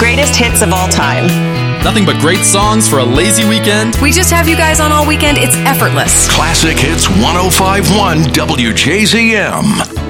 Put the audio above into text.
greatest hits of all time. Nothing but great songs for a lazy weekend. We just have you guys on all weekend. It's effortless. Classic Hits 105.1 WJZM.